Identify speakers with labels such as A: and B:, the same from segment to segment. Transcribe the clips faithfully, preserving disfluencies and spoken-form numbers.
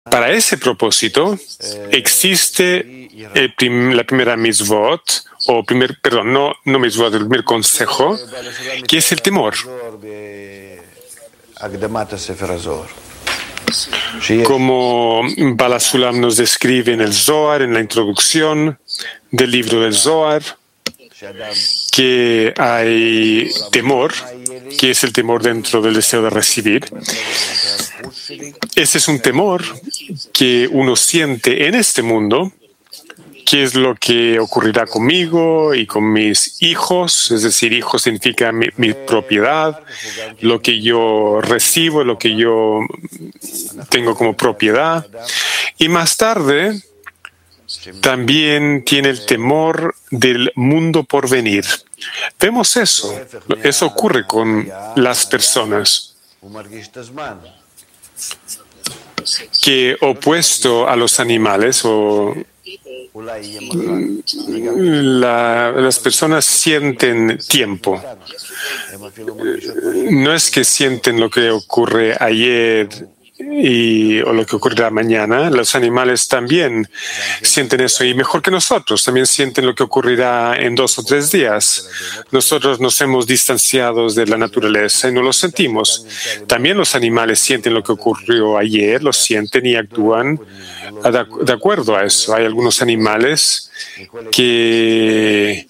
A: Para ese propósito existe el prim, la primera mitzvot, o primer, perdón, no, no mitzvot, el primer consejo, que es el temor. Como Baal HaSulam nos describe en el Zohar, en la introducción del libro del Zohar, que hay temor, que es el temor dentro del deseo de recibir. Ese es un temor que uno siente en este mundo, que es lo que ocurrirá conmigo y con mis hijos, es decir, hijos significa mi, mi propiedad, lo que yo recibo, lo que yo tengo como propiedad. Y más tarde también tiene el temor del mundo por venir. Vemos eso, eso ocurre con las personas, que opuesto a los animales o la, las personas sienten tiempo. No es que sienten lo que ocurre ayer y, o lo que ocurrirá mañana. Los animales también sienten eso, y mejor que nosotros, también sienten lo que ocurrirá en dos o tres días. Nosotros nos hemos distanciado de la naturaleza y no lo sentimos. También los animales sienten lo que ocurrió ayer, lo sienten y actúan de acuerdo a eso. Hay algunos animales que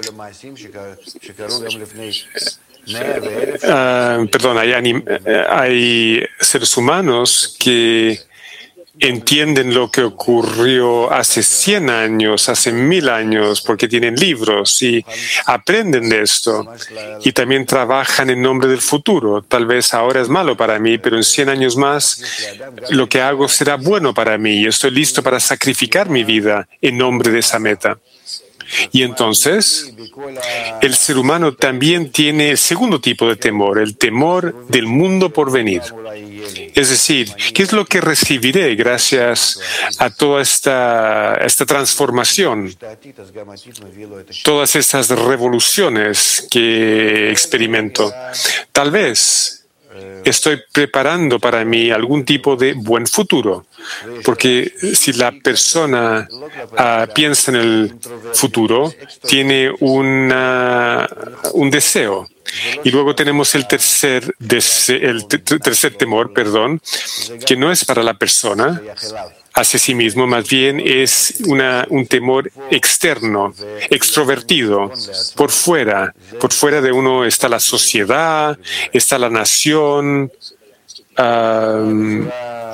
A: Uh, perdón, hay, anim, hay seres humanos que entienden lo que ocurrió hace cien años, hace mil años, porque tienen libros y aprenden de esto. Y también trabajan en nombre del futuro. Tal vez ahora es malo para mí, pero en cien años más lo que hago será bueno para mí. Y estoy listo para sacrificar mi vida en nombre de esa meta. Y entonces, el ser humano también tiene el segundo tipo de temor, el temor del mundo por venir. Es decir, ¿qué es lo que recibiré gracias a toda esta, esta transformación? Todas estas revoluciones que experimento. Tal vez estoy preparando para mí algún tipo de buen futuro, porque si la persona uh, piensa en el futuro, tiene una, un deseo. Y luego tenemos el tercer, dese, el te, tercer temor, perdón, que no es para la persona hacia sí mismo, más bien es una, un temor externo, extrovertido, por fuera. Por fuera de uno está la sociedad, está la nación, um,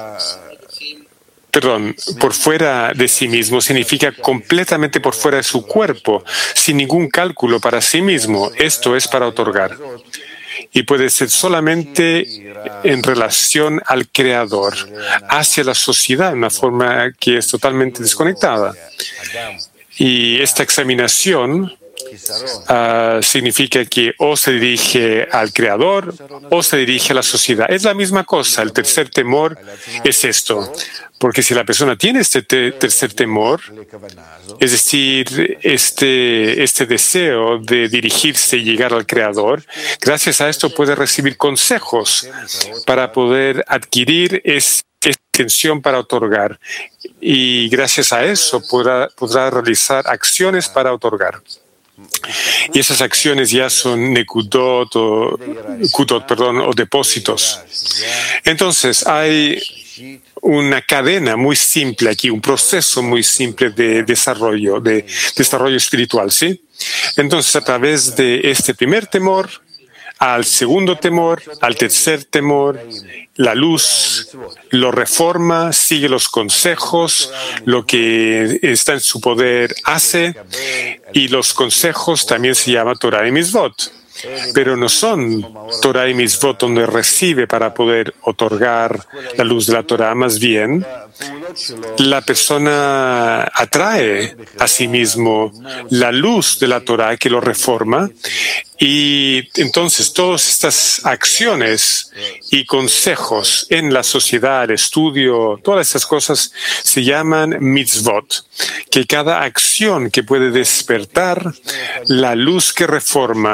A: perdón, por fuera de sí mismo significa completamente por fuera de su cuerpo, sin ningún cálculo para sí mismo. Esto es para otorgar. Y puede ser solamente en relación al Creador, hacia la sociedad, de una forma que es totalmente desconectada. Y esta examinación uh, significa que o se dirige al Creador o se dirige a la sociedad. Es la misma cosa. El tercer temor es esto. Porque si la persona tiene este te tercer temor, es decir, este, este deseo de dirigirse y llegar al Creador, gracias a esto puede recibir consejos para poder adquirir esa intención para otorgar. Y gracias a eso podrá, podrá realizar acciones para otorgar. Y esas acciones ya son nekudot o, kudot, perdón, o depósitos. Entonces, hay una cadena muy simple aquí, un proceso muy simple de desarrollo, de desarrollo espiritual, ¿sí? Entonces, a través de este primer temor, al segundo temor, al tercer temor, la luz lo reforma, sigue los consejos, lo que está en su poder hace, y los consejos también se llama Torah y Mitzvot. Pero no son Torah y Mitzvot donde recibe para poder otorgar la luz de la Torah, más bien la persona atrae a sí mismo la luz de la Torah que lo reforma, y entonces todas estas acciones y consejos en la sociedad, el estudio, todas estas cosas se llaman mitzvot, que cada acción que puede despertar la luz que reforma, la luz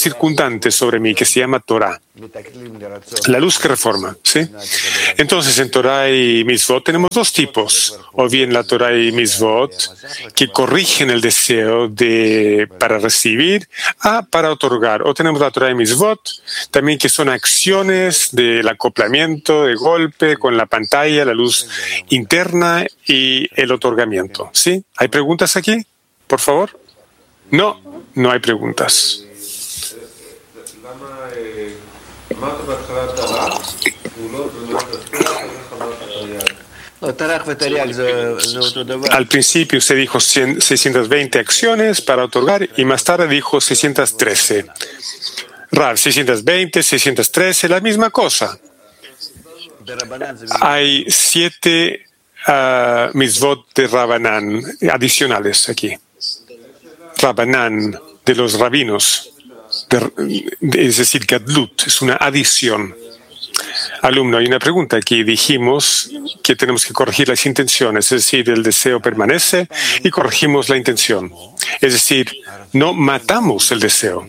A: circundante sobre mí que se llama Torah. La luz que reforma, ¿sí? Entonces, en Torah y Mitzvot tenemos dos tipos. O bien la Torah y Mitzvot, que corrigen el deseo de, para recibir, a para otorgar. O tenemos la Torah y Mitzvot, también que son acciones del acoplamiento, de golpe, con la pantalla, la luz interna y el otorgamiento, ¿sí? ¿Hay preguntas aquí? Por favor. No, no hay preguntas. Al principio se dijo seiscientas veinte acciones para otorgar y más tarde dijo seiscientas trece. Rav, seiscientas veinte, seiscientas trece, la misma cosa. Hay siete uh, mitzvot de Rabanán adicionales aquí. Rabanán, de los rabinos, de, de, es decir, Gadlut, es una adición. Alumno, hay una pregunta aquí. Dijimos que tenemos que corregir las intenciones, es decir, el deseo permanece y corregimos la intención. Es decir, no matamos el deseo.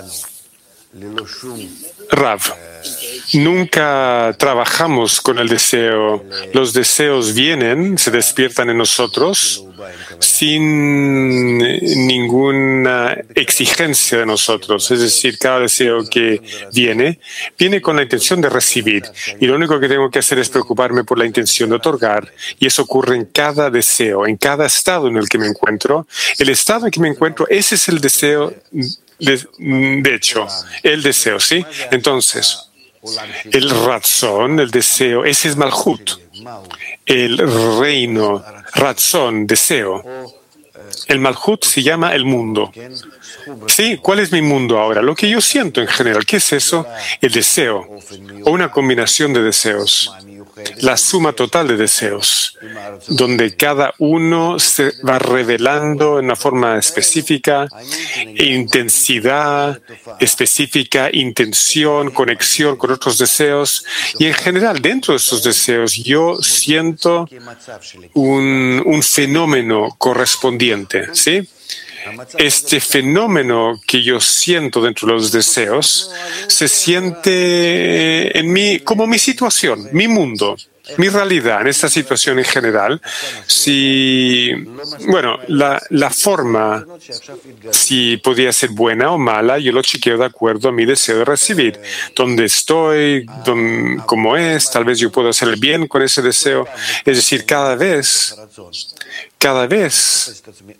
A: Rav, nunca trabajamos con el deseo. Los deseos vienen, se despiertan en nosotros sin ninguna exigencia de nosotros. Es decir, cada deseo que viene, viene con la intención de recibir. Y lo único que tengo que hacer es preocuparme por la intención de otorgar. Y eso ocurre en cada deseo, en cada estado en el que me encuentro. El estado en que me encuentro, ese es el deseo. De, de hecho, el deseo, ¿sí? Entonces, el razón, el deseo, ese es Malhut. El reino, razón, deseo. El Malhut se llama el mundo. ¿Sí? ¿Cuál es mi mundo ahora? Lo que yo siento en general. ¿Qué es eso? El deseo, o una combinación de deseos. La suma total de deseos, donde cada uno se va revelando en una forma específica, intensidad específica, intención, conexión con otros deseos. Y en general, dentro de estos deseos, yo siento un, un fenómeno correspondiente, ¿sí? Este fenómeno que yo siento dentro de los deseos se siente en mí como mi situación, mi mundo, mi realidad en esta situación en general. Si, bueno, la, la forma, si podía ser buena o mala, yo lo chequeo de acuerdo a mi deseo de recibir. ¿Dónde estoy? Dónde, ¿Cómo es? Tal vez yo puedo hacer el bien con ese deseo. Es decir, cada vez, cada vez,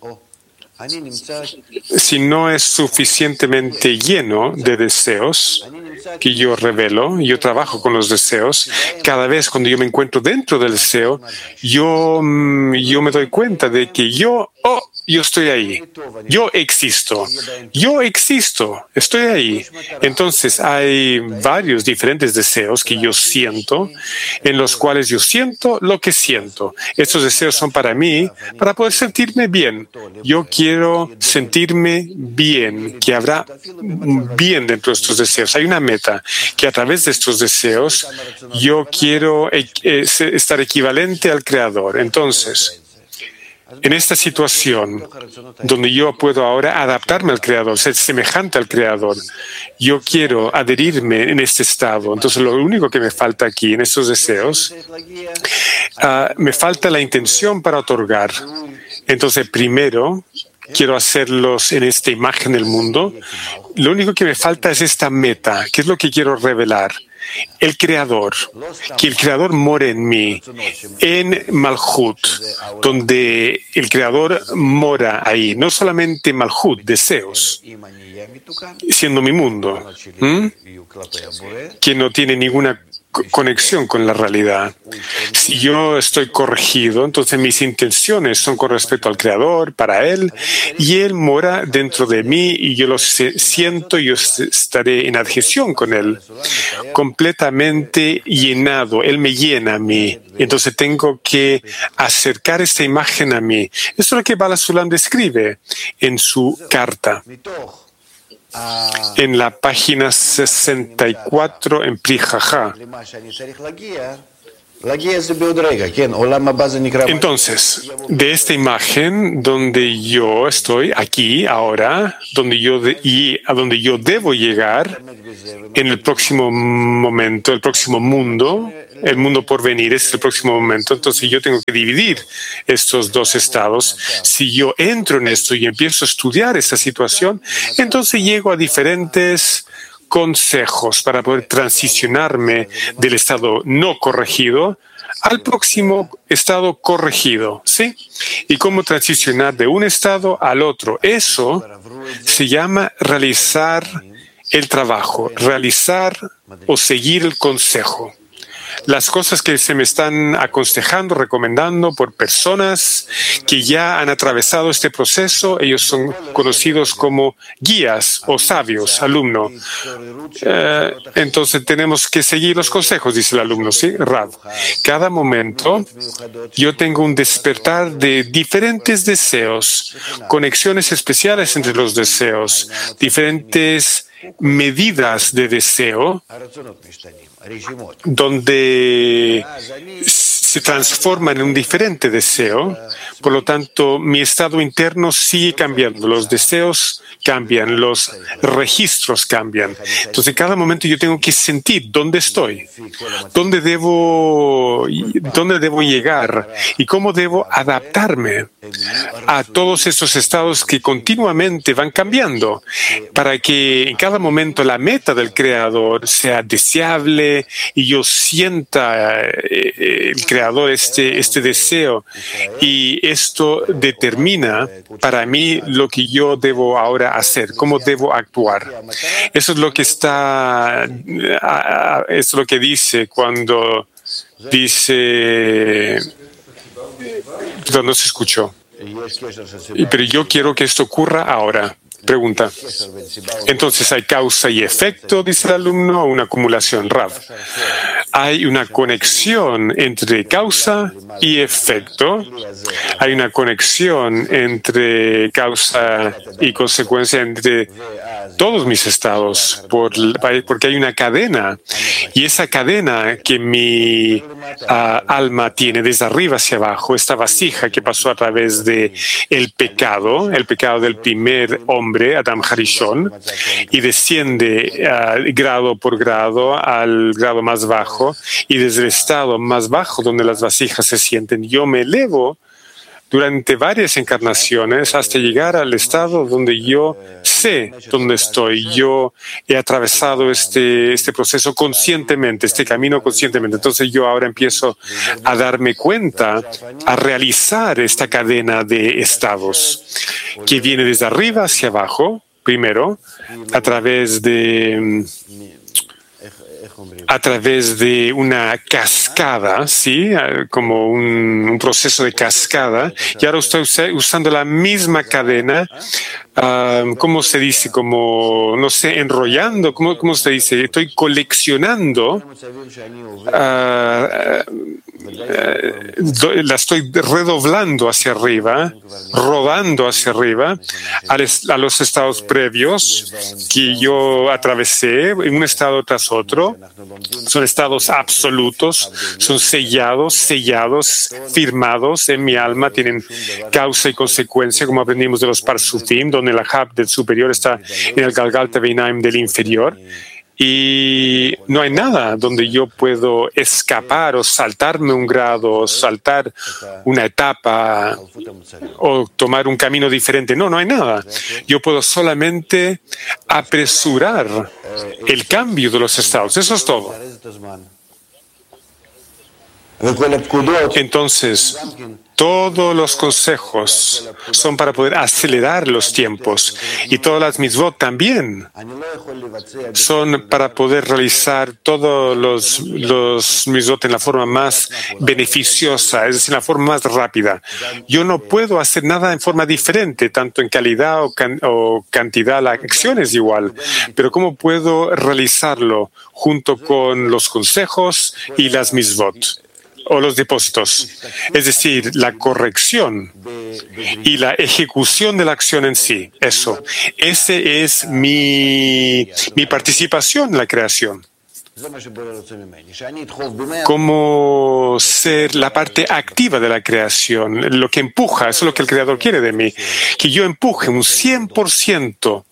A: si no es suficientemente lleno de deseos que yo revelo, yo trabajo con los deseos, cada vez cuando yo me encuentro dentro del deseo, yo, yo me doy cuenta de que yo, oh, yo estoy ahí, yo existo, yo existo, estoy ahí. Entonces hay varios diferentes deseos que yo siento, en los cuales yo siento lo que siento. Estos deseos son para mí, para poder sentirme bien. Yo quiero sentirme bien, que habrá bien dentro de estos deseos. Hay una meta, que a través de estos deseos yo quiero estar equivalente al Creador. Entonces, en esta situación, donde yo puedo ahora adaptarme al Creador, ser semejante al Creador, yo quiero adherirme en este estado. Entonces, lo único que me falta aquí, en estos deseos, uh, me falta la intención para otorgar. Entonces, primero, quiero hacerlos en esta imagen del mundo. Lo único que me falta es esta meta. ¿Qué es lo que quiero revelar? El Creador, que el Creador more en mí, en Malhut, donde el Creador mora ahí, no solamente Malhut, deseos, siendo mi mundo, ¿m? que no tiene ninguna conexión con la realidad. Si yo estoy corregido, entonces mis intenciones son con respecto al Creador, para Él, y Él mora dentro de mí y yo lo siento, yo estaré en adhesión con Él, completamente llenado. Él me llena a mí. Entonces tengo que acercar esta imagen a mí. Esto es lo que Bala Sulam describe en su carta. En la página sesenta y cuatro en Pri Jajá, Entonces, de esta imagen donde yo estoy aquí, ahora, donde yo de, y a donde yo debo llegar en el próximo momento, el próximo mundo, el mundo por venir es el próximo momento, entonces yo tengo que dividir estos dos estados. Si yo entro en esto y empiezo a estudiar esta situación, entonces llego a diferentes consejos para poder transicionarme del estado no corregido al próximo estado corregido, ¿sí? Y cómo transicionar de un estado al otro. Eso se llama realizar el trabajo, realizar o seguir el consejo. Las cosas que se me están aconsejando, recomendando por personas que ya han atravesado este proceso, ellos son conocidos como guías o sabios, alumno. Eh, entonces tenemos que seguir los consejos, dice el alumno, ¿sí? Rav. Cada momento yo tengo un despertar de diferentes deseos, conexiones especiales entre los deseos, diferentes medidas de deseo, donde se transforma en un diferente deseo. Por lo tanto, mi estado interno sigue cambiando, los deseos cambian, los registros cambian. Entonces, en cada momento yo tengo que sentir dónde estoy, dónde debo, dónde debo llegar y cómo debo adaptarme a todos estos estados que continuamente van cambiando para que en cada momento la meta del Creador sea deseable y yo sienta eh, el Creador este, este deseo. Y esto determina para mí lo que yo debo ahora hacer, cómo debo actuar. Eso es lo que está, eso es lo que dice cuando dice, no se escuchó. Pero yo quiero que esto ocurra ahora. Pregunta. Entonces, ¿hay causa y efecto, dice el alumno, o una acumulación? Rav. Hay una conexión entre causa y efecto. Hay una conexión entre causa y consecuencia entre todos mis estados, por, porque hay una cadena. Y esa cadena que mi uh, alma tiene desde arriba hacia abajo, esta vasija que pasó a través de el pecado, el pecado del primer hombre, Adam Harishon, y desciende uh, grado por grado al grado más bajo, y desde el estado más bajo donde las vasijas se sienten, yo me elevo durante varias encarnaciones hasta llegar al estado donde yo sé dónde estoy. Yo he atravesado este, este proceso conscientemente, este camino conscientemente. Entonces yo ahora empiezo a darme cuenta, a realizar esta cadena de estados que viene desde arriba hacia abajo, primero, a través de... a través de una cascada, ¿sí? Como un, un proceso de cascada. Y ahora estoy usando la misma cadena, uh, ¿cómo se dice? Como, no sé, enrollando, ¿cómo, cómo se dice? Estoy coleccionando, uh, uh, la estoy redoblando hacia arriba, rodando hacia arriba, a, les, a los estados previos que yo atravesé, en un estado tras otro. Son estados absolutos, son sellados, sellados, firmados en mi alma, tienen causa y consecuencia, como aprendimos de los Parsufim, donde el Ahab del superior está en el Galgal Teveinaim del inferior. Y no hay nada donde yo puedo escapar o saltarme un grado, o saltar una etapa o tomar un camino diferente. No, no hay nada. Yo puedo solamente apresurar el cambio de los estados. Eso es todo. Entonces, todos los consejos son para poder acelerar los tiempos y todas las mitzvot también son para poder realizar todos los, los mitzvot en la forma más beneficiosa, es decir, en la forma más rápida. Yo no puedo hacer nada en forma diferente, tanto en calidad o, can, o cantidad, la acción es igual, pero ¿cómo puedo realizarlo junto con los consejos y las mitzvot? O los depósitos, es decir, la corrección y la ejecución de la acción en sí. Eso, ese es mi, mi participación en la creación. cómo ser la parte activa de la creación, lo que empuja, eso es lo que el Creador quiere de mí, que yo empuje un cien por ciento.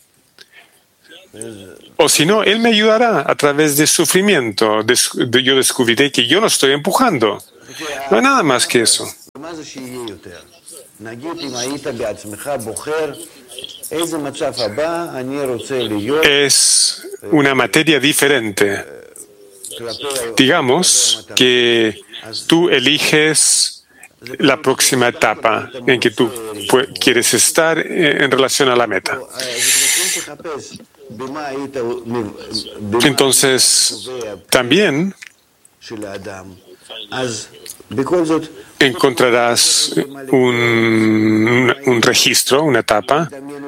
A: O si no, Él me ayudará a través de sufrimiento. Yo descubriré que yo no estoy empujando. No hay nada más que eso. Es una materia diferente. Digamos que tú eliges la próxima etapa en que tú quieres estar en relación a la meta. Entonces, también encontrarás un, un registro, una etapa.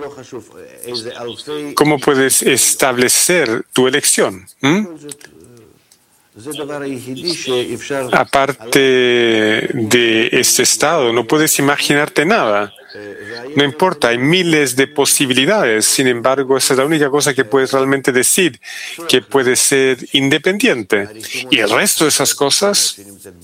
A: ¿Cómo puedes establecer tu elección? ¿Mm? Aparte de este estado, no puedes imaginarte nada. No importa, hay miles de posibilidades. Sin embargo, esa es la única cosa que puedes realmente decir, que puede ser independiente. Y el resto de esas cosas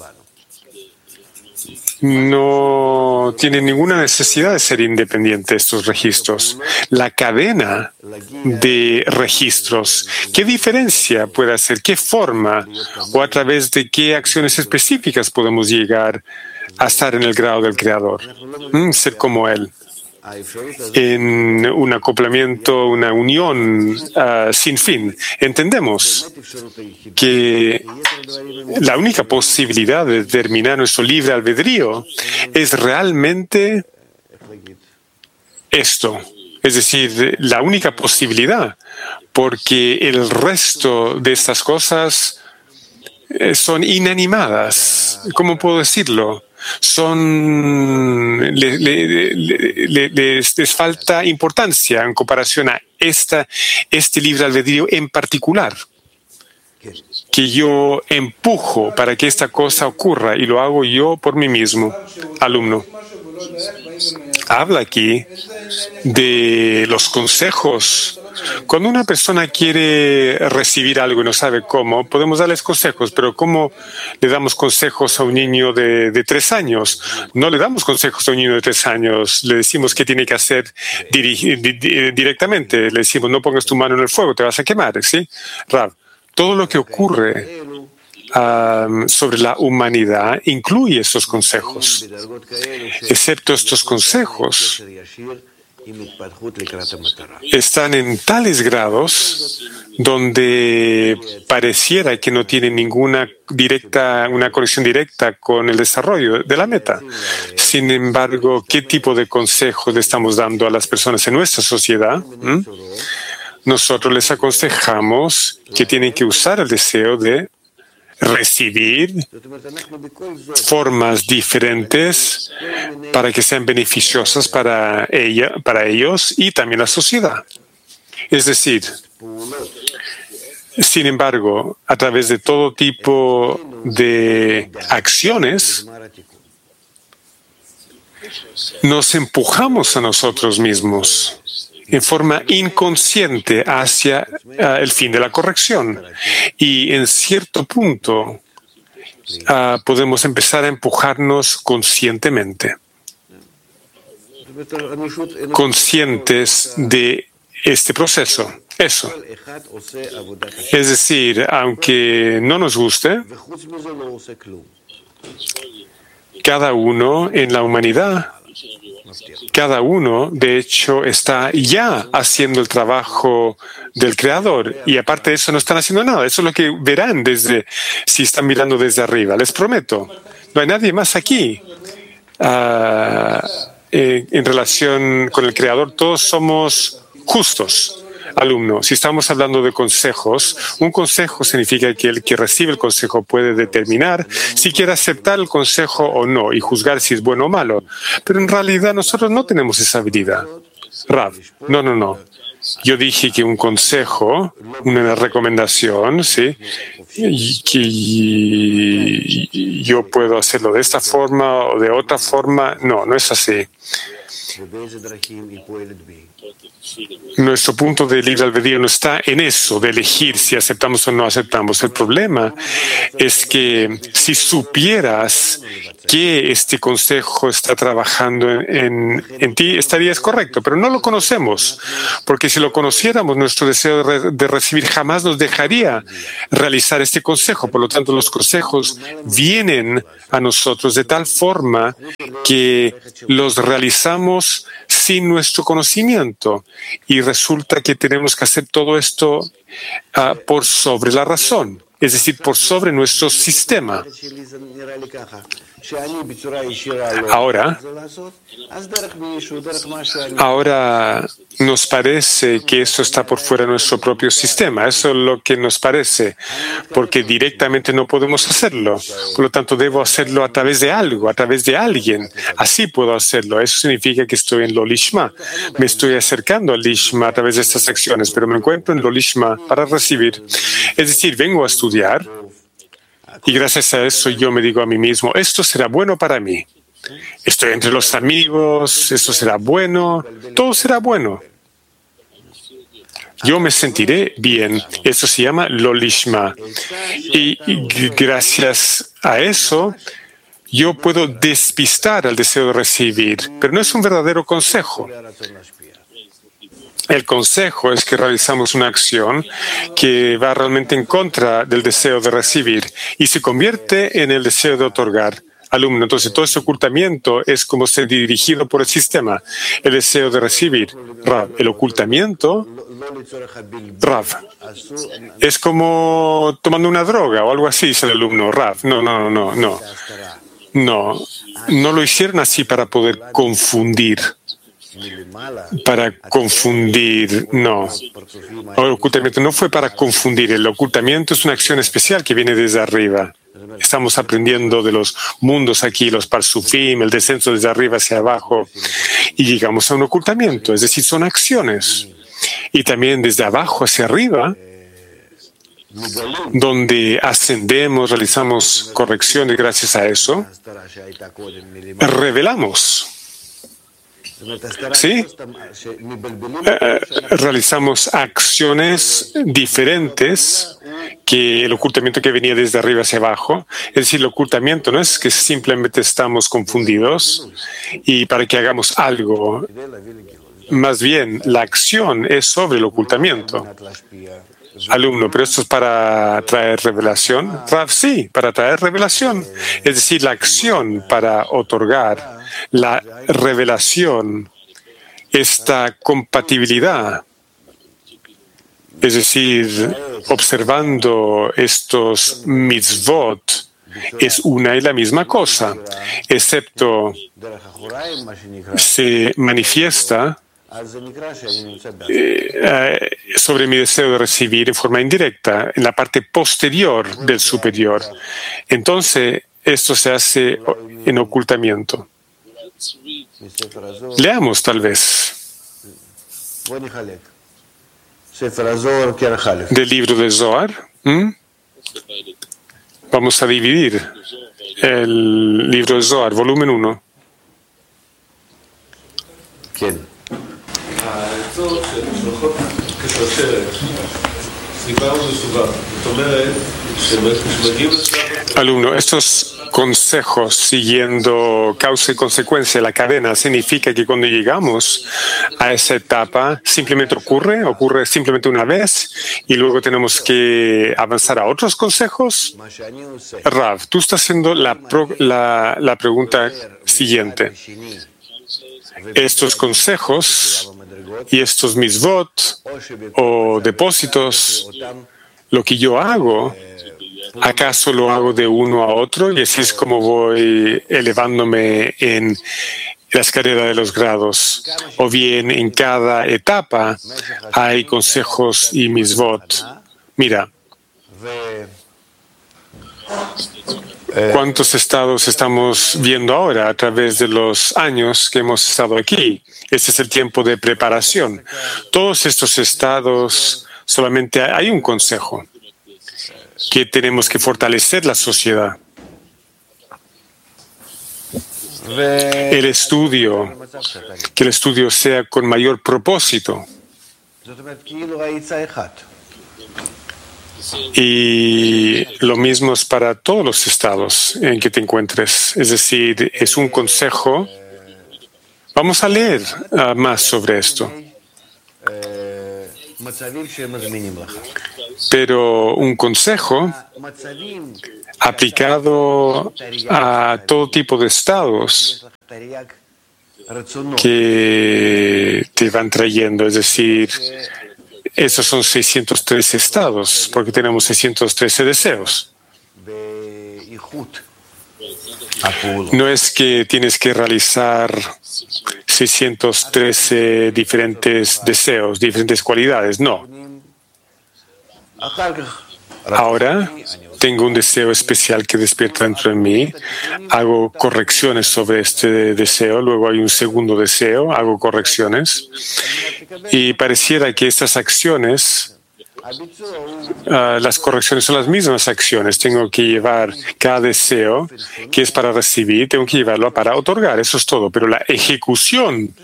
A: no tienen ninguna necesidad de ser independiente, estos registros. La cadena de registros, ¿qué diferencia puede hacer? ¿Qué forma o a través de qué acciones específicas podemos llegar a estar en el grado del Creador? ¿Mm? Ser como Él. En un acoplamiento, una unión uh, sin fin. Entendemos que la única posibilidad de determinar nuestro libre albedrío es realmente esto. Es decir, la única posibilidad, porque el resto de estas cosas eh, son inanimadas. ¿Cómo puedo decirlo? Son, le, le, le, les, les falta importancia en comparación a esta, este libre albedrío en particular, que yo empujo para que esta cosa ocurra y lo hago yo por mí mismo. Alumno, habla aquí de los consejos. Cuando una persona quiere recibir algo y no sabe cómo, podemos darles consejos, pero ¿cómo le damos consejos a un niño de, de tres años? No le damos consejos a un niño de tres años. Le decimos qué tiene que hacer dirigi, di, di, directamente. Le decimos, no pongas tu mano en el fuego, te vas a quemar, ¿sí? Rav, todo lo que ocurre Um, sobre la humanidad incluye estos consejos. Excepto estos consejos, están en tales grados donde pareciera que no tienen ninguna directa, una conexión directa con el desarrollo de la meta. Sin embargo, ¿qué tipo de consejos le estamos dando a las personas en nuestra sociedad? ¿Mm? Nosotros les aconsejamos que tienen que usar el deseo de recibir formas diferentes para que sean beneficiosas para ella, para ellos y también la sociedad. Es decir, sin embargo, a través de todo tipo de acciones, nos empujamos a nosotros mismos en forma inconsciente hacia uh, el fin de la corrección. Y en cierto punto uh, podemos empezar a empujarnos conscientemente, conscientes de este proceso. Eso. Es decir, aunque no nos guste, cada uno en la humanidad, cada uno, de hecho, está ya haciendo el trabajo del Creador. Y aparte de eso, no están haciendo nada. Eso es lo que verán desde, si están mirando desde arriba. Les prometo, no hay nadie más aquí. Uh, en, en relación con el Creador, todos somos justos. Alumno, si estamos hablando de consejos, un consejo significa que el que recibe el consejo puede determinar si quiere aceptar el consejo o no y juzgar si es bueno o malo. Pero en realidad nosotros no tenemos esa habilidad. Rav, no, no, no. Yo dije que un consejo, una recomendación, ¿sí? Y que yo puedo hacerlo de esta forma o de otra forma. No, no es así. Nuestro punto de libre albedrío no está en eso, de elegir si aceptamos o no aceptamos. El problema es que si supieras que este consejo está trabajando en, en, en ti, estarías correcto, pero no lo conocemos, porque si lo conociéramos, nuestro deseo de, re, de recibir jamás nos dejaría realizar este consejo. Por lo tanto, los consejos vienen a nosotros de tal forma que los realizamos sin nuestro conocimiento, y resulta que tenemos que hacer todo esto uh, por sobre la razón, es decir, por sobre nuestro sistema. Ahora, ahora nos parece que eso está por fuera de nuestro propio sistema. Eso es lo que nos parece, porque directamente no podemos hacerlo. Por lo tanto, debo hacerlo a través de algo, a través de alguien. Así puedo hacerlo. Eso significa que estoy en lo lishma. Me estoy acercando al lishma a través de estas acciones, pero me encuentro en lo lishma para recibir. Es decir, vengo a estudiar, y gracias a eso yo me digo a mí mismo, esto será bueno para mí. Estoy entre los amigos, esto será bueno, todo será bueno. Yo me sentiré bien. Eso se llama lo lishma. Y, y gracias a eso, yo puedo despistar al deseo de recibir, pero no es un verdadero consejo. El consejo es que realizamos una acción que va realmente en contra del deseo de recibir y se convierte en el deseo de otorgar. Alumno, entonces todo ese ocultamiento es como ser dirigido por el sistema, el deseo de recibir. Rav, el ocultamiento, Rav, es como tomando una droga o algo así, dice el alumno. Rav, no, no, no, no, no, no lo hicieron así para poder confundir. Para confundir, no. El ocultamiento no fue para confundir. El ocultamiento es una acción especial que viene desde arriba. Estamos aprendiendo de los mundos aquí, los parsufim, el descenso desde arriba hacia abajo, y llegamos a un ocultamiento, es decir, son acciones. Y también desde abajo hacia arriba, donde ascendemos, realizamos correcciones gracias a eso, revelamos. ¿Sí? Eh, realizamos acciones diferentes que el ocultamiento que venía desde arriba hacia abajo. Es decir, el ocultamiento no es que simplemente estamos confundidos y para que hagamos algo. Más bien, la acción es sobre el ocultamiento. Alumno, pero esto es para traer revelación. Rav, sí, para traer revelación. Es decir, la acción para otorgar la revelación, esta compatibilidad, es decir, observando estos mitzvot, es una y la misma cosa, excepto se manifiesta eh, sobre mi deseo de recibir en forma indirecta, en la parte posterior del superior. Entonces, esto se hace en ocultamiento. Leamos, tal vez, del libro de Zohar. ¿Mm? Vamos a dividir el libro de Zohar, volumen uno.
B: ¿Quién?
A: Alumno, estos consejos siguiendo causa y consecuencia, la cadena, significa que cuando llegamos a esa etapa simplemente ocurre, ocurre simplemente una vez y luego tenemos que avanzar a otros consejos. Rav, tú estás haciendo la, pro, la, la pregunta siguiente. Estos consejos y estos misvot o depósitos, lo que yo hago, ¿acaso lo hago de uno a otro? Y así es como voy elevándome en la escalera de los grados. O bien en cada etapa hay consejos y misvot. Mira, ¿cuántos estados estamos viendo ahora a través de los años que hemos estado aquí? Este es el tiempo de preparación. Todos estos estados, solamente hay un consejo, que tenemos que fortalecer la sociedad. el estudio, que el estudio sea con mayor propósito. Y lo mismo es para todos los estados en que te encuentres. Es decir, es un consejo. Vamos a leer uh, más sobre esto. Pero un consejo aplicado a todo tipo de estados que te van trayendo. Es decir, esos son seiscientos trece estados, porque tenemos seiscientos trece deseos. No es que tienes que realizar seiscientos trece diferentes deseos, diferentes cualidades, no. Ahora tengo un deseo especial que despierta dentro de mí, hago correcciones sobre este deseo, luego hay un segundo deseo, hago correcciones, y pareciera que estas acciones, uh, las correcciones son las mismas acciones. Tengo que llevar cada deseo que es para recibir, tengo que llevarlo para otorgar, eso es todo, pero la ejecución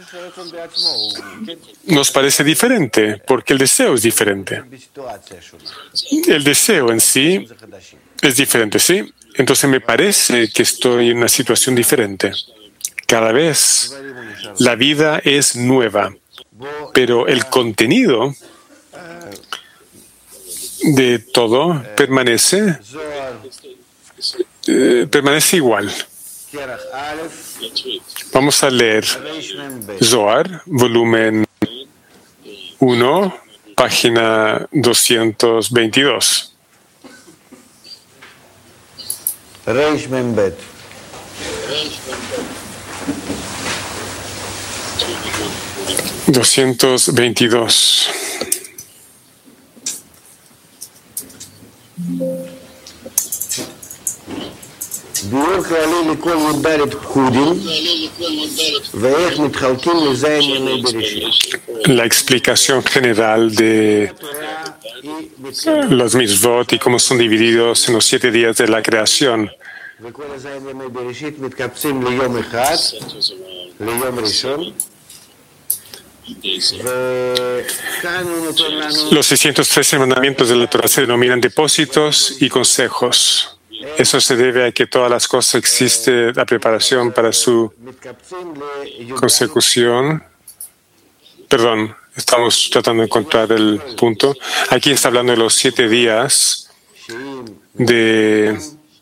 A: nos parece diferente, porque el deseo es diferente. El deseo en sí es diferente, ¿sí? Entonces me parece que estoy en una situación diferente. Cada vez la vida es nueva, pero el contenido de todo permanece, eh, permanece igual. Vamos a leer Zohar, volumen uno, página doscientos veintidós.
B: Reish Membet.
A: doscientos veintidós.
B: ביור כללי לכל י"ד פקודים ואיך מתחלקים לזין ימי בראשית.
A: La explicación general de los mitzvot y cómo son divididos en los siete días de la creación.
B: וכל הזין ימי בראשית מתקבצים ליום אחד, ליום ראשון.
A: Los seiscientos trece mandamientos de la Torah se denominan depósitos y consejos. Eso se debe a que todas las cosas existe la preparación para su consecución. Perdón, estamos tratando de encontrar el punto. Aquí está hablando de los siete días de,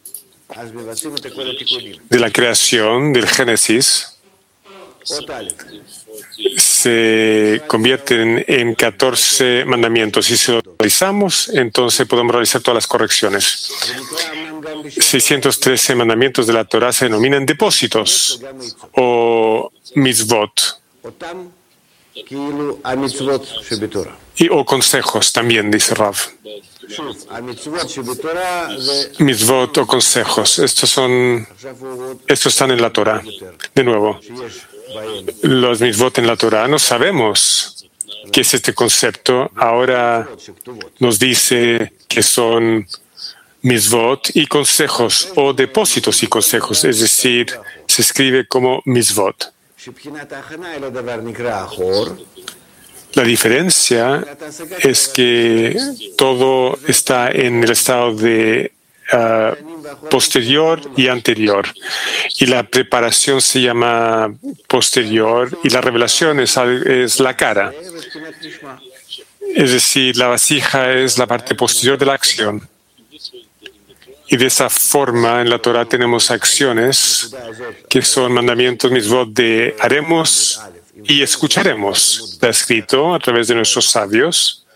A: de la creación, del Génesis. Se convierten en catorce mandamientos. Si se lo realizamos, entonces podemos realizar todas las correcciones. seiscientos trece mandamientos de la Torah se denominan depósitos o mitzvot. Y, o consejos también, dice Rav. Mitzvot o consejos. Estos son, estos están en la Torah. De nuevo, los mitzvot en la Torah no sabemos qué es este concepto. Ahora nos dice que son mitzvot y consejos o depósitos y consejos. Es decir, se escribe como mitzvot. La diferencia es que todo está en el estado de uh, posterior y anterior. Y la preparación se llama posterior y la revelación es, es la cara. Es decir, la vasija es la parte posterior de la acción. Y de esa forma en la Torah tenemos acciones que son mandamientos mitzvot de haremos y escucharemos. Está escrito a través de nuestros sabios.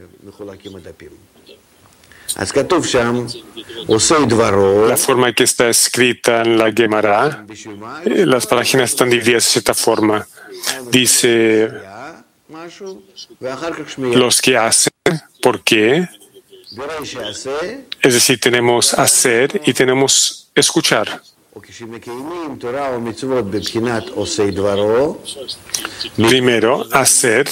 A: La forma en que está escrita en la Gemara, las páginas están divididas de cierta forma. Dice los que hacen, ¿por qué? Es decir, tenemos hacer y tenemos escuchar. Primero, hacer,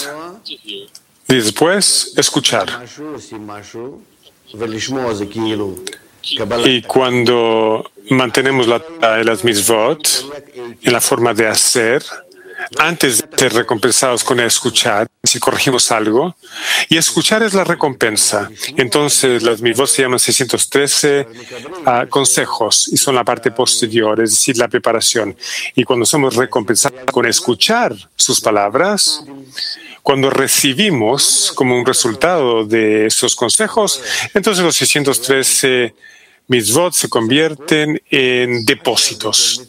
A: y después, escuchar. Y cuando mantenemos la, las mitzvot en la forma de hacer, antes de ser recompensados con escuchar, si corregimos algo, y escuchar es la recompensa. Entonces, las mitzvot se llaman seiscientos trece uh, consejos y son la parte posterior, es decir, la preparación. Y cuando somos recompensados con escuchar sus palabras, cuando recibimos como un resultado de esos consejos, entonces los seiscientos trece mitzvot se convierten en depósitos.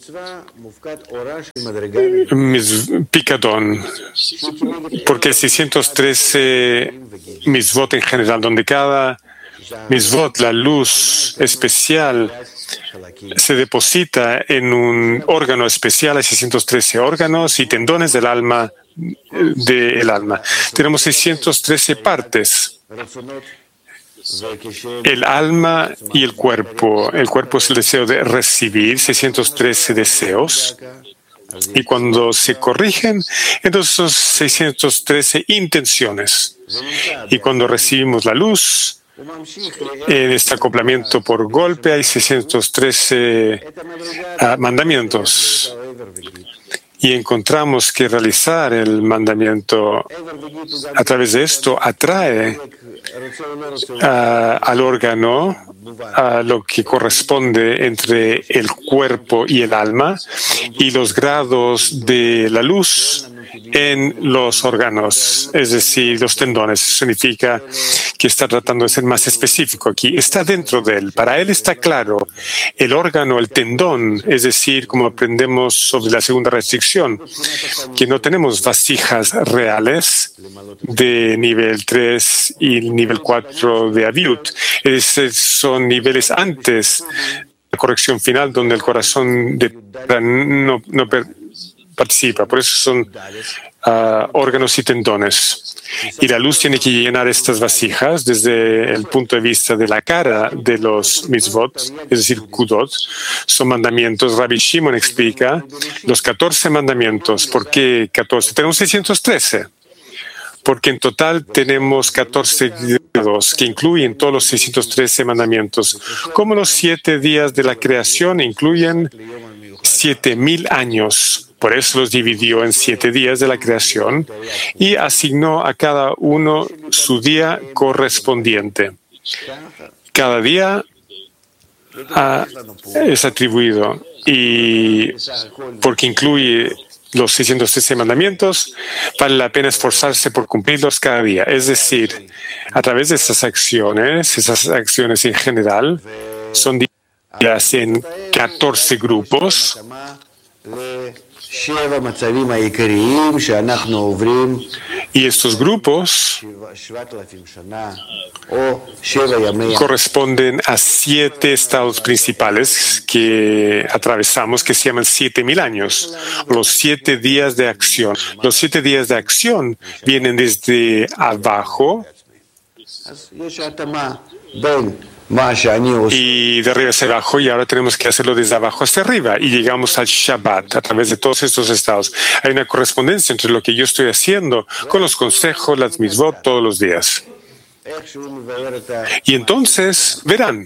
A: Picadón. Porque seiscientos trece mitzvot en general, donde cada mitzvot, la luz especial, se deposita en un órgano especial. Hay seiscientos trece órganos y tendones del alma, del alma. Tenemos seiscientos trece partes. El alma y el cuerpo. El cuerpo es el deseo de recibir, seiscientos trece deseos. Y cuando se corrigen, entonces son seiscientos trece intenciones. Y cuando recibimos la luz, en este acoplamiento por golpe hay seiscientos trece uh, mandamientos. Y encontramos que realizar el mandamiento a través de esto atrae uh, al órgano a lo que corresponde entre el cuerpo y el alma y los grados de la luz en los órganos, es decir, los tendones. Eso significa que está tratando de ser más específico aquí. Está dentro de él. Para él está claro. El órgano, el tendón, es decir, como aprendemos sobre la segunda restricción, que no tenemos vasijas reales de nivel tres y nivel cuatro de Aviut. Esos son niveles antes de la corrección final, donde el corazón de no, no participa. Por eso son uh, órganos y tendones. Y la luz tiene que llenar estas vasijas desde el punto de vista de la cara de los mitzvot, es decir, kudot. Son mandamientos. Rabbi Shimon explica los catorce mandamientos. ¿Por qué catorce? Tenemos seiscientos trece. Porque en total tenemos catorce dedos que incluyen todos los seiscientos trece mandamientos. Como los siete días de la creación incluyen siete mil años. Por eso los dividió en siete días de la creación y asignó a cada uno su día correspondiente. Cada día ah, es atribuido y porque incluye los seiscientos trece mandamientos, vale la pena esforzarse por cumplirlos cada día. Es decir, a través de esas acciones, esas acciones en general, son divididas en catorce grupos. Y estos grupos corresponden a siete estados principales que atravesamos, que se llaman siete mil años, los siete días de acción. Los siete días de acción vienen desde abajo y de arriba hacia abajo, y ahora tenemos que hacerlo desde abajo hacia arriba, y llegamos al Shabbat a través de todos estos estados. Hay una correspondencia entre lo que yo estoy haciendo con los consejos, las mitzvot, todos los días. Y entonces verán.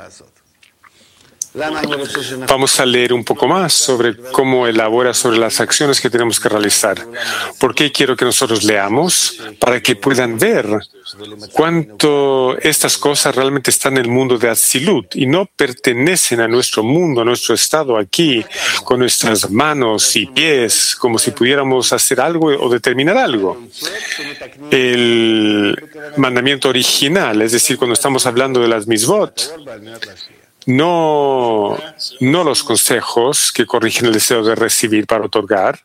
A: Vamos a leer un poco más sobre cómo elabora sobre las acciones que tenemos que realizar. ¿Por qué quiero que nosotros leamos? Para que puedan ver cuánto estas cosas realmente están en el mundo de Atzilut y no pertenecen a nuestro mundo, a nuestro estado aquí, con nuestras manos y pies, como si pudiéramos hacer algo o determinar algo. El mandamiento original, es decir, cuando estamos hablando de las mitzvot, No, no los consejos que corrigen el deseo de recibir para otorgar,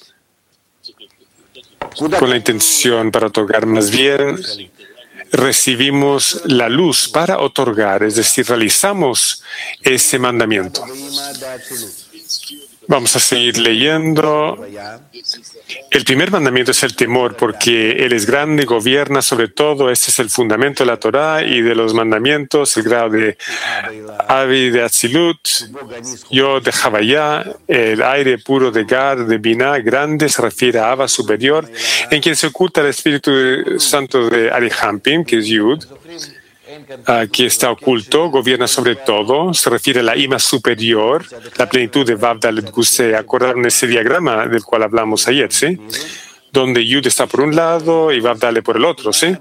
A: con la intención para otorgar, más bien recibimos la luz para otorgar, es decir, realizamos ese mandamiento. Vamos a seguir leyendo. El primer mandamiento es el temor, porque Él es grande, gobierna sobre todo. Este es el fundamento de la Torá y de los mandamientos, el grado de Avi de Atzilut, Yo de Javayá, el aire puro de Gar, de Binah, grande, se refiere a Abba superior, en quien se oculta el Espíritu Santo de Arihampim, que es Yud. aquí está oculto, gobierna sobre todo, se refiere a la ima superior, la plenitud de Vav Dalet Gusei. Acordaron ese diagrama del cual hablamos ayer, ¿sí? Donde Yud está por un lado y Vav Dalet por el otro, ¿sí?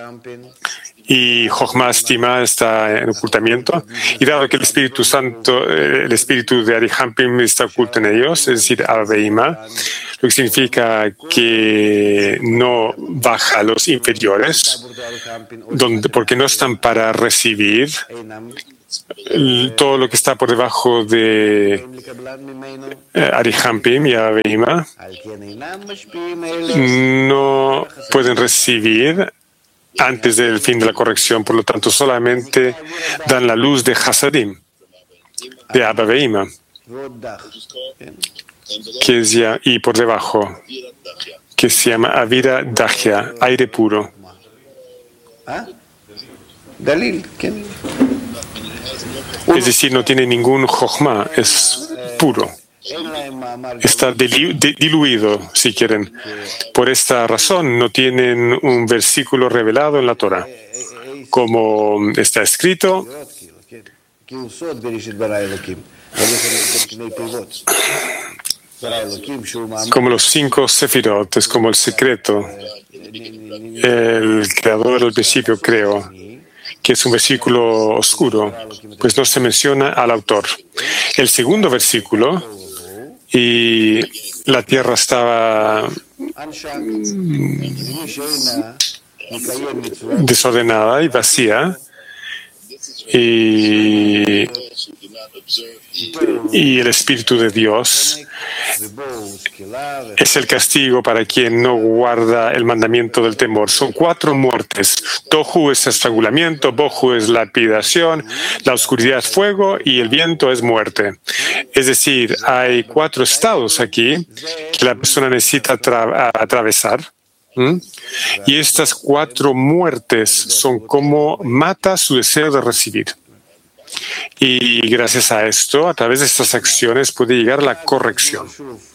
A: Y Jochma Stima está en ocultamiento. Y dado que el Espíritu Santo, el Espíritu de Arihampim está oculto en ellos, es decir, Aveima, lo que significa que no baja a los inferiores, donde, porque no están para recibir. Todo lo que está por debajo de eh, Arihampim y Aveima no pueden recibir antes del fin de la corrección, por lo tanto solamente dan la luz de Hasadim, de Abba Veima, que es ya, y por debajo, que se llama Avira Dahya, aire puro. Es decir, no tiene ningún Jochma, es puro. Está diluido, si quieren. Por esta razón no tienen un versículo revelado en la Torah. Como está escrito, como los cinco sefirot, es como el secreto. El creador del principio creo, que es un versículo oscuro, pues no se menciona al autor. El segundo versículo, y la tierra estaba desordenada y vacía, y, y el Espíritu de Dios es el castigo para quien no guarda el mandamiento del temor. Son cuatro muertes. Tohu es estrangulamiento, Bohu es lapidación, la oscuridad es fuego y el viento es muerte. Es decir, hay cuatro estados aquí que la persona necesita atra- atravesar. ¿Mm? Y estas cuatro muertes son como mata su deseo de recibir. Y gracias a esto, a través de estas acciones, puede llegar a la corrección.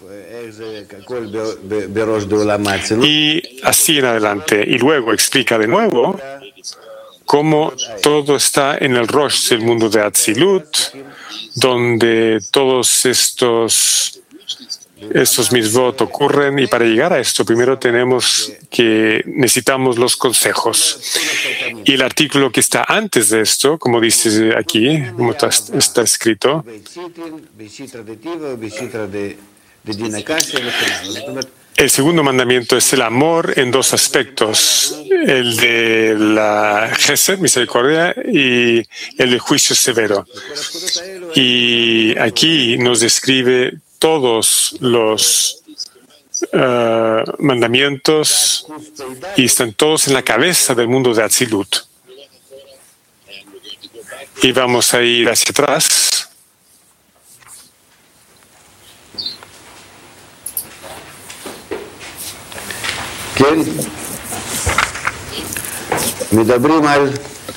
A: Y así en adelante. Y luego explica de nuevo cómo todo está en el Rosh del mundo de Atzilut, donde todos estos Estos mitzvot ocurren, y para llegar a esto primero tenemos que necesitamos los consejos. Y el artículo que está antes de esto, como dice aquí, como está, está escrito, el segundo mandamiento es el amor en dos aspectos, el de la Gesed, misericordia, y el de juicio severo. Y aquí nos describe todos los uh, mandamientos y están todos en la cabeza del mundo de Atzilut. Y vamos a ir hacia atrás.
B: ¿Quién? מדברים על...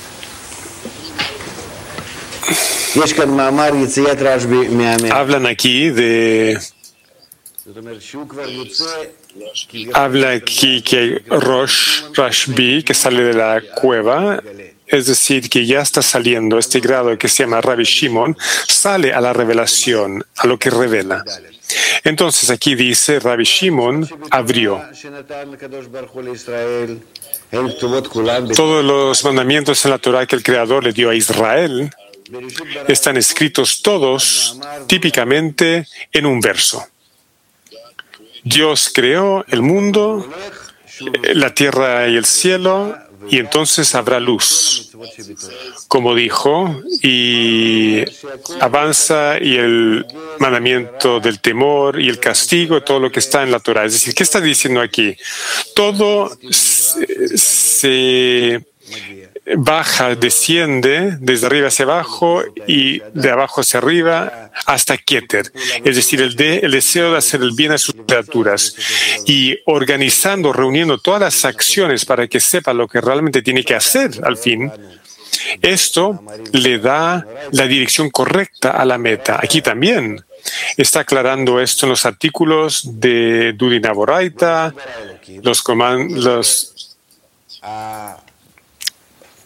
B: יש כאן מאמר יציאת רשב"י מהמאה.
A: Hablan aquí de...
B: זאת אומרת שהוא כבר יוצא...
A: Habla aquí que Rosh Rashbi, que sale de la cueva, es decir, que ya está saliendo este grado que se llama Rabbi Shimon, sale a la revelación, a lo que revela. Entonces aquí dice, Rabbi Shimon abrió. Todos los mandamientos en la Torah que el Creador le dio a Israel están escritos todos típicamente en un verso. Dios creó el mundo, la tierra y el cielo, y entonces habrá luz, como dijo, y avanza y el mandamiento del temor y el castigo, todo lo que está en la Torah. Es decir, ¿qué está diciendo aquí? Todo se, se baja, desciende desde arriba hacia abajo y de abajo hacia arriba hasta Keter, es decir, el, de, el deseo de hacer el bien a sus criaturas, y organizando, reuniendo todas las acciones para que sepa lo que realmente tiene que hacer al fin. Esto le da la dirección correcta a la meta. Aquí también está aclarando esto en los artículos de Dudin Aboraita, los, los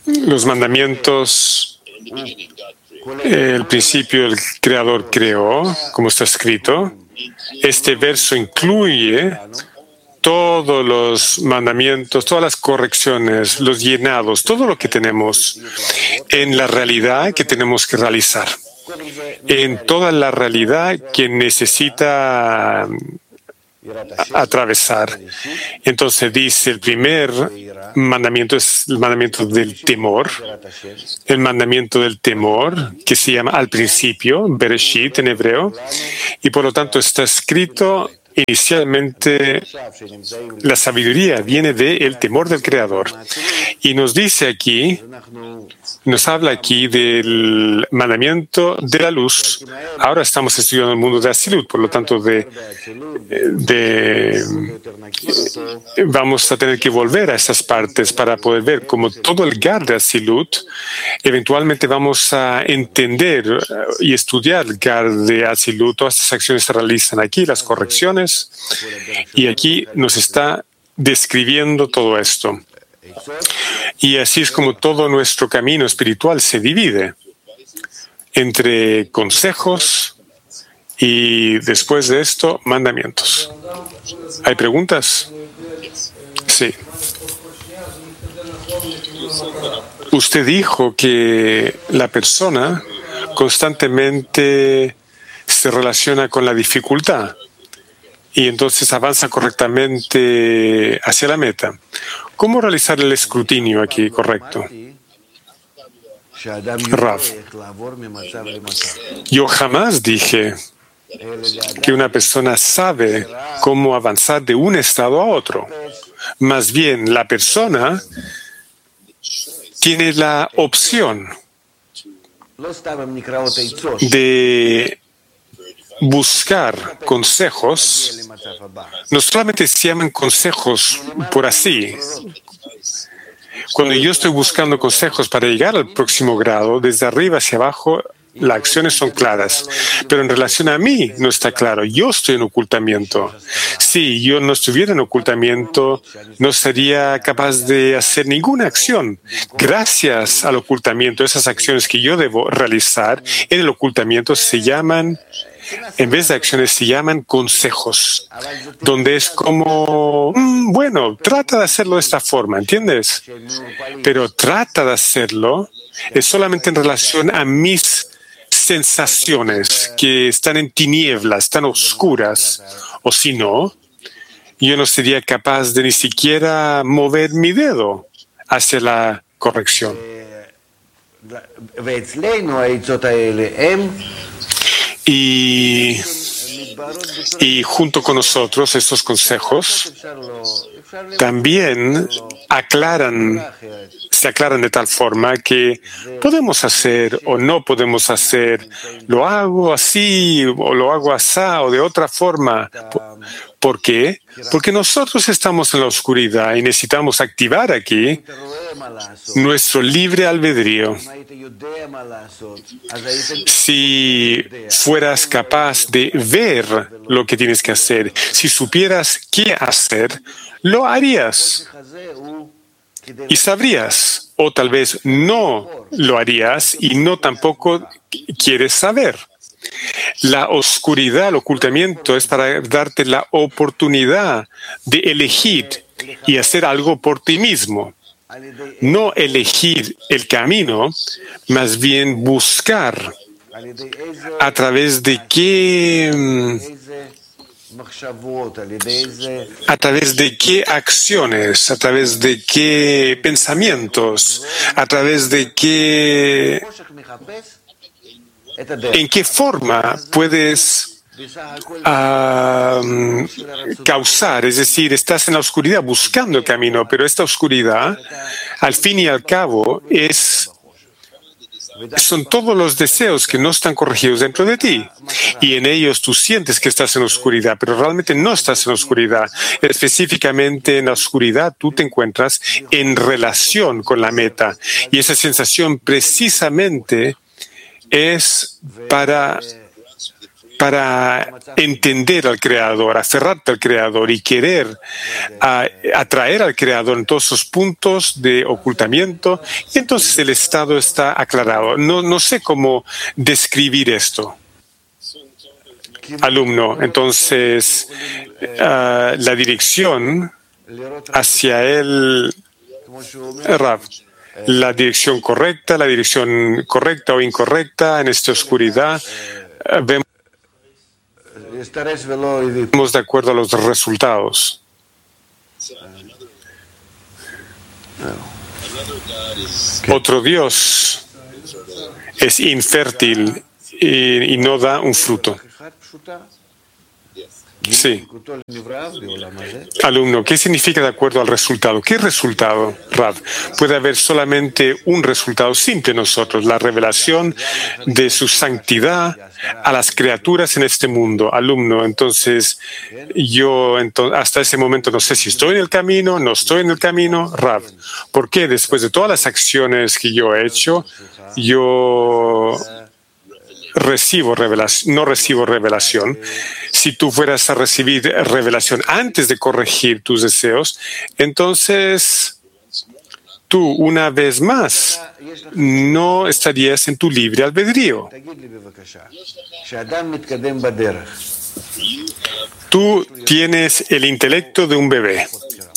A: los mandamientos, el principio el Creador creó, como está escrito. Este verso incluye todos los mandamientos, todas las correcciones, los llenados, todo lo que tenemos en la realidad que tenemos que realizar, en toda la realidad que necesita atravesar. Entonces dice, el primer mandamiento es el mandamiento del temor, el mandamiento del temor, que se llama al principio, Bereshit en hebreo, y por lo tanto está escrito inicialmente, la sabiduría viene del temor del Creador. Y nos dice aquí, nos habla aquí del mandamiento de la luz. Ahora estamos estudiando el mundo de Asilut, por lo tanto, de, de, vamos a tener que volver a estas partes para poder ver como todo el Gar de Asilut. Eventualmente vamos a entender y estudiar el Gar de Asilut. Todas estas acciones se realizan aquí, las correcciones. Y aquí nos está describiendo todo esto. Y así es como todo nuestro camino espiritual se divide entre consejos y después de esto, mandamientos. ¿Hay preguntas? Sí. Usted dijo que la persona constantemente se relaciona con la dificultad y entonces avanza correctamente hacia la meta. ¿Cómo realizar el escrutinio aquí correcto? Rav, yo jamás dije que una persona sabe cómo avanzar de un estado a otro. Más bien, la persona tiene la opción de buscar consejos. No solamente se llaman consejos por así. Cuando yo estoy buscando consejos para llegar al próximo grado, desde arriba hacia abajo, las acciones son claras. Pero en relación a mí no está claro. Yo estoy en ocultamiento. Si yo no estuviera en ocultamiento, no sería capaz de hacer ninguna acción. Gracias al ocultamiento, esas acciones que yo debo realizar en el ocultamiento se llaman, en vez de acciones, se llaman consejos, donde es como, mmm, bueno, trata de hacerlo de esta forma, ¿entiendes? Pero trata de hacerlo es solamente en relación a mis sensaciones que están en tinieblas, están oscuras, o si no, yo no sería capaz de ni siquiera mover mi dedo hacia la corrección. Y, y junto con nosotros, estos consejos también aclaran, se aclaran de tal forma que podemos hacer o no podemos hacer, lo hago así o lo hago así o de otra forma. ¿Por qué? Porque nosotros estamos en la oscuridad y necesitamos activar aquí nuestro libre albedrío. Si fueras capaz de ver lo que tienes que hacer, si supieras qué hacer, lo harías y sabrías, o tal vez no lo harías y no tampoco quieres saber. La oscuridad, el ocultamiento es para darte la oportunidad de elegir y hacer algo por ti mismo. No elegir el camino, más bien buscar a través de qué, a través de qué acciones, a través de qué pensamientos, a través de qué, en qué forma puedes Uh, causar, es decir, estás en la oscuridad buscando el camino, pero esta oscuridad, al fin y al cabo, es, son todos los deseos que no están corregidos dentro de ti. Y en ellos tú sientes que estás en oscuridad, pero realmente no estás en oscuridad. Específicamente en la oscuridad tú te encuentras en relación con la meta. Y esa sensación precisamente es para para entender al Creador, aferrarte al Creador y querer a, atraer al Creador en todos sus puntos de ocultamiento, y entonces el estado está aclarado. No, no sé cómo describir esto. Alumno, entonces uh, la dirección hacia el Rav, la dirección correcta, la dirección correcta o incorrecta en esta oscuridad, uh, vemos de acuerdo a los resultados. Otro Dios es infértil y, y no da un fruto. Sí. Alumno, ¿qué significa de acuerdo al resultado? ¿Qué resultado, Rav? Puede haber solamente un resultado simple en nosotros, la revelación de su santidad a las criaturas en este mundo. Alumno, entonces, yo entonces, hasta ese momento no sé si estoy en el camino, no estoy en el camino. Rav, ¿por qué después de todas las acciones que yo he hecho, yo recibo revelación, no recibo revelación? Si tú fueras a recibir revelación antes de corregir tus deseos, entonces tú una vez más no estarías en tu libre albedrío. Tú tienes el intelecto de un bebé.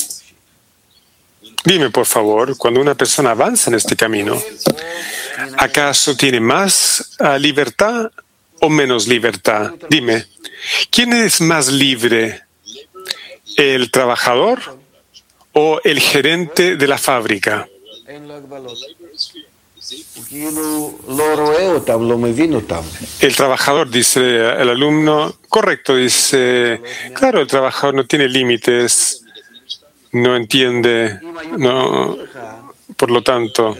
A: Dime, por favor, cuando una persona avanza en este camino, ¿acaso tiene más uh, libertad o menos libertad? Dime, ¿quién es más libre? ¿El trabajador o el gerente de la fábrica? El trabajador, dice el alumno, correcto, dice, claro, el trabajador no tiene límites, no entiende, no, por lo tanto,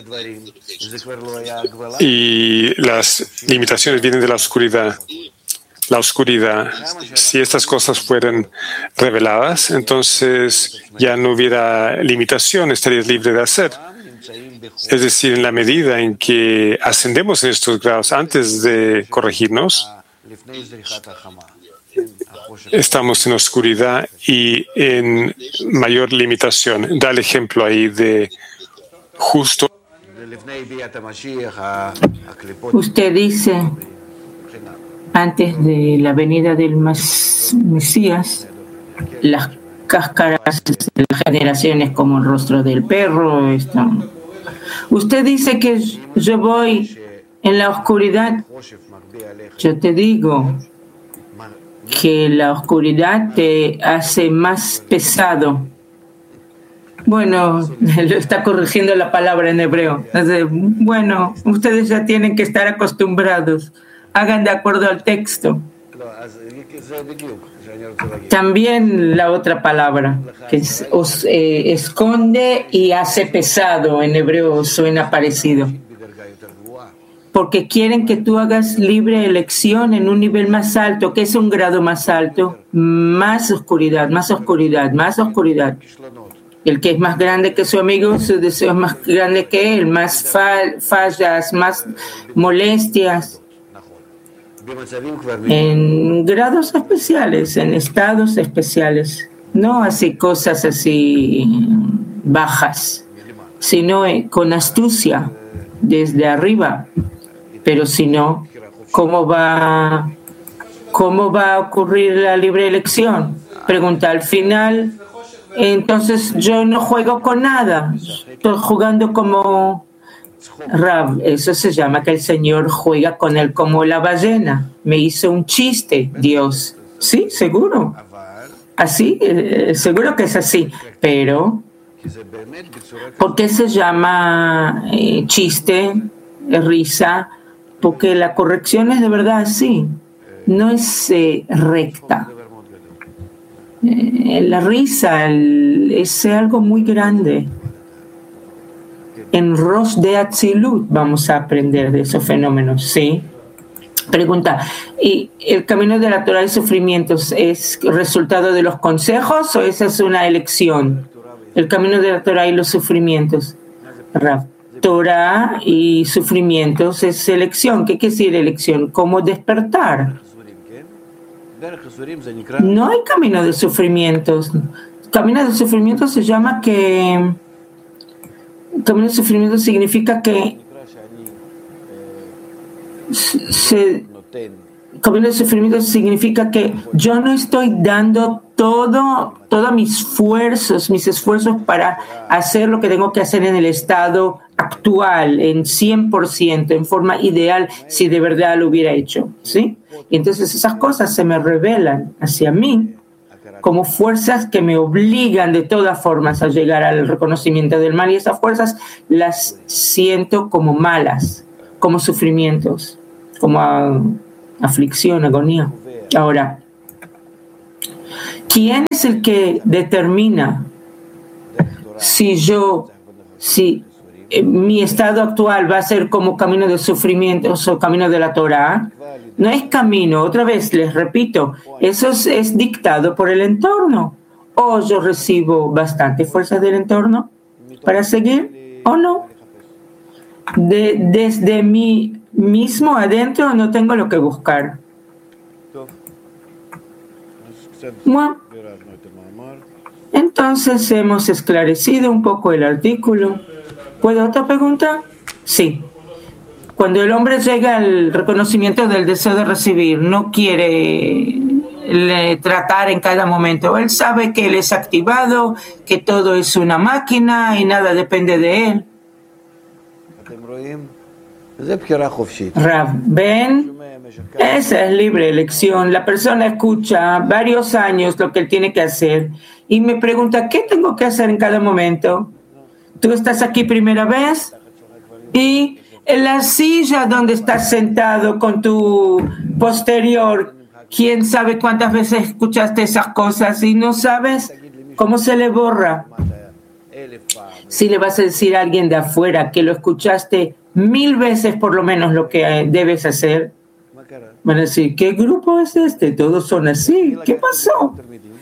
A: y las limitaciones vienen de la oscuridad. La oscuridad, si estas cosas fueran reveladas, entonces ya no hubiera limitación, estarías libre de hacer. Es decir, en la medida en que ascendemos en estos grados antes de corregirnos, estamos en oscuridad y en mayor limitación. Da el ejemplo ahí de justo.
C: Usted dice, antes de la venida del Mesías, las cáscaras de las generaciones como el rostro del perro están. Usted dice que yo voy en la oscuridad. Yo te digo que la oscuridad te hace más pesado. Bueno, lo está corrigiendo la palabra en hebreo. Entonces, bueno, ustedes ya tienen que estar acostumbrados. Hagan de acuerdo al texto. También la otra palabra, que es, os, eh, esconde y hace pesado, en hebreo suena parecido. Porque quieren que tú hagas libre elección en un nivel más alto. ¿Qué es un grado más alto? Más oscuridad, más oscuridad, más oscuridad. El que es más grande que su amigo, su deseo es más grande que él, más fa- fallas, más molestias. En grados especiales, en estados especiales, no así cosas así bajas, sino con astucia desde arriba. Pero si no, ¿cómo va, cómo va a ocurrir la libre elección? Pregunta, al final, entonces yo no juego con nada, estoy jugando como Rav, eso se llama que el Señor juega con él como la ballena. Me hizo un chiste, Dios. Sí, seguro. Así, eh, seguro que es así. Pero, ¿por qué se llama eh, chiste, risa? Porque la corrección es de verdad así. No es eh, recta. Eh, la risa el, es algo muy grande. En Rosh de Atzilut vamos a aprender de esos fenómenos, ¿sí? Pregunta, ¿y el camino de la Torah y sufrimientos es resultado de los consejos o esa es una elección? El camino de la Torah y los sufrimientos. Rav, Torah y sufrimientos es elección. ¿Qué quiere decir elección? ¿Cómo despertar? No hay camino de sufrimientos. Camino de sufrimiento se llama que... Camino de sufrimiento significa que... Se, camino de sufrimiento significa que yo no estoy dando todo, todos mis esfuerzos, mis esfuerzos para hacer lo que tengo que hacer en el estado actual, en cien por ciento, en forma ideal, si de verdad lo hubiera hecho, ¿sí? Y entonces esas cosas se me revelan hacia mí como fuerzas que me obligan de todas formas a llegar al reconocimiento del mal, y esas fuerzas las siento como malas, como sufrimientos, como a, aflicción, agonía. Ahora, ¿quién es el que determina si yo, si eh, mi estado actual va a ser como camino de sufrimientos o camino de la Torah? No es camino, otra vez les repito, eso es, es dictado por el entorno. O yo recibo bastante fuerzas del entorno para seguir, o no. De, desde mí mismo adentro no tengo lo que buscar. Bueno, entonces hemos esclarecido un poco el artículo. ¿Puedo otra pregunta? Sí. Cuando el hombre llega al reconocimiento del deseo de recibir, no quiere le, tratar en cada momento. Él sabe que él es activado, que todo es una máquina y nada depende de él. Rav, ven, esa es libre elección. La persona escucha varios años lo que él tiene que hacer y me pregunta, ¿qué tengo que hacer en cada momento? Tú estás aquí primera vez y en la silla donde estás sentado con tu posterior, ¿quién sabe cuántas veces escuchaste esas cosas y no sabes cómo se le borra? Si le vas a decir a alguien de afuera que lo escuchaste mil veces por lo menos lo que debes hacer, van a decir, ¿qué grupo es este? Todos son así. ¿Qué pasó?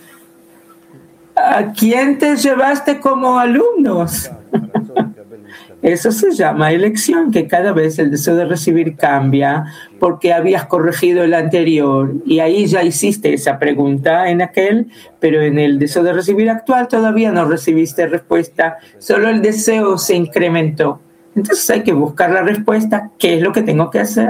C: ¿A quién te llevaste como alumnos? Eso se llama elección, que cada vez el deseo de recibir cambia porque habías corregido el anterior y ahí ya hiciste esa pregunta en aquel, pero en el deseo de recibir actual todavía no recibiste respuesta, solo el deseo se incrementó. Entonces hay que buscar la respuesta, ¿qué es lo que tengo que hacer?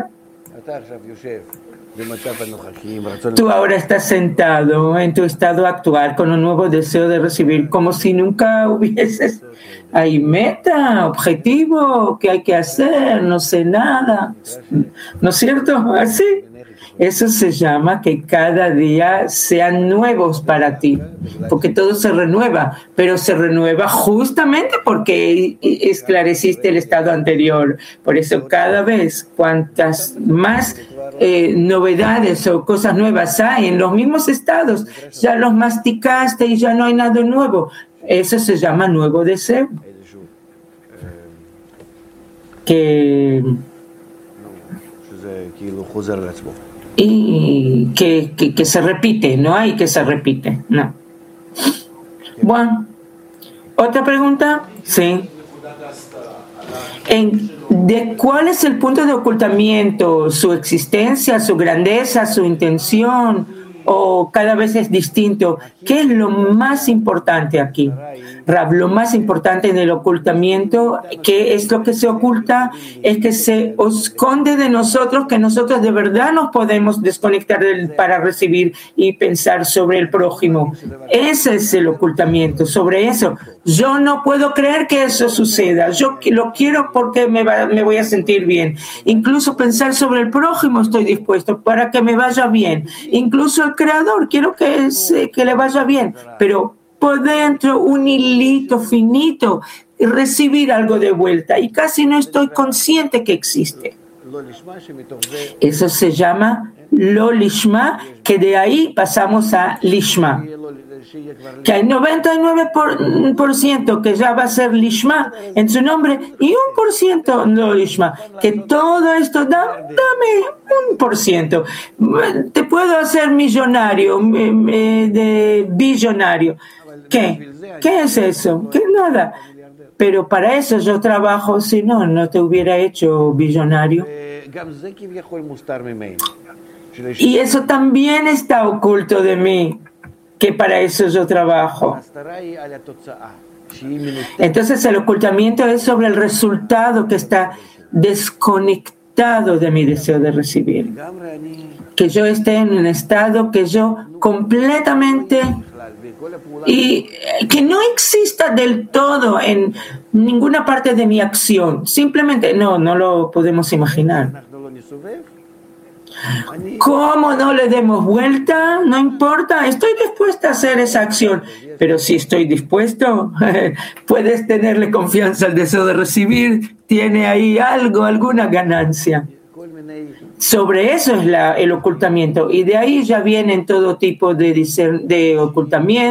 C: Tú ahora estás sentado en tu estado actual con un nuevo deseo de recibir, como si nunca hubieses. Hay meta, objetivo, ¿qué hay que hacer? No sé nada. ¿No es cierto? Así. Eso se llama que cada día sean nuevos para ti, porque todo se renueva, pero se renueva justamente porque esclareciste el estado anterior. Por eso cada vez cuantas más eh, novedades o cosas nuevas hay en los mismos estados, ya los masticaste y ya no hay nada nuevo. Eso se llama nuevo deseo. Que y que, que, que se repite, no hay que se repite, no. Bueno, ¿otra pregunta? Sí. En, ¿de cuál es el punto de ocultamiento? ¿Su existencia, su grandeza, su intención? ¿O cada vez es distinto? ¿Qué es lo más importante aquí? Rav, lo más importante en el ocultamiento, ¿qué es lo que se oculta? Es que se esconde de nosotros, que nosotros de verdad nos podemos desconectar del, para recibir y pensar sobre el prójimo. Ese es el ocultamiento, sobre eso. Yo no puedo creer que eso suceda. Yo lo quiero porque me, va, me voy a sentir bien. Incluso pensar sobre el prójimo estoy dispuesto para que me vaya bien. Incluso el Creador, quiero que, se, que le vaya bien. Pero por dentro un hilito finito y recibir algo de vuelta y casi no estoy consciente que existe. Eso se llama lo lishma, que de ahí pasamos a lishma, que hay noventa y nueve por ciento que ya va a ser lishma en su nombre y un por ciento no lishma, que todo esto da, dame un por ciento, te puedo hacer millonario, de billonario. ¿Qué? ¿Qué es eso? ¿Qué nada? Pero para eso yo trabajo, si no, no te hubiera hecho billonario. Y eso también está oculto de mí, que para eso yo trabajo. Entonces el ocultamiento es sobre el resultado que está desconectado de mi deseo de recibir. Que yo esté en un estado que yo completamente y que no exista del todo en ninguna parte de mi acción. Simplemente no, no lo podemos imaginar. ¿Cómo no le demos vuelta? No importa, estoy dispuesta a hacer esa acción. Pero si estoy dispuesto, puedes tenerle confianza al deseo de recibir, tiene ahí algo, alguna ganancia. Sobre eso es la, el ocultamiento, y de ahí ya vienen todo tipo de, de ocultamiento.